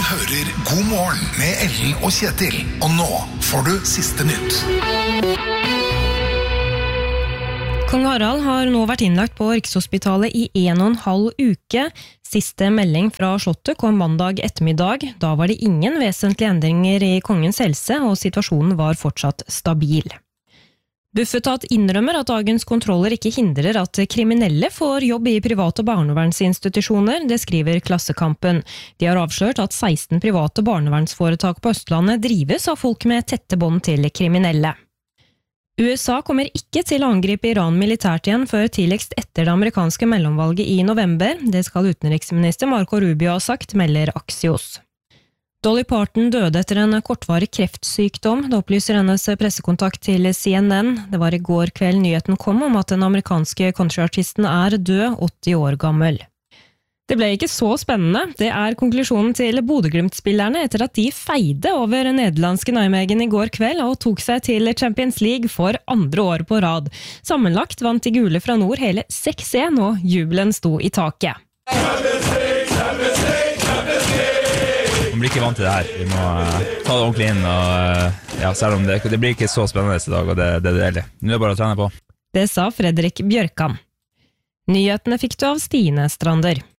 hører God morgen med Ellen og Kjetil. Og nå får du siste nytt. Kong Harald har nå vært innlagt på Rikshospitalet i 1,5 uke. Siste melding fra slottet kom mandag ettermiddag. Da var det ingen vesentlige endringer i kongens helse, og situasjonen var fortsatt stabil. Bufetat innrømmer at dagens kontroller ikke hindrer at kriminelle får jobb i private barnevernsinstitusjoner, det skriver Klassekampen. De har avslørt at 16 private barnevernsforetak på Østlandet drives av folk med tette bånd til kriminelle. USA kommer ikke til å angripe Iran militært igjen før tidligst etter det amerikanske mellomvalget i november. Det skal utenriksminister Marco Rubio ha sagt, melder Axios. Dolly Parton døde etter en kortvarig kreftsykdom, det opplyser hennes pressekontakt til CNN. Det var i går kveld nyheten kom om at den amerikanske countryartisten er død, 80 år gammel. Det ble ikke så spennende. Det er konklusjonen til Bodø/Glimt-spillerne etter at de feide over nederlandske Nijmegen i går kveld og tok seg til Champions League for andre år på rad. Sammenlagt vant de gule fra nord hele 6-1, og jubelen sto i taket. Vi blir ikke vant til det her. Vi må ta det ordentlig inn, og selv om det blir ikke så spennende i dag, og det er deilig. Nå er det bare å trene på. Det sa Fredrik Bjørkan. Nyhetene fikk du av Stine Strander.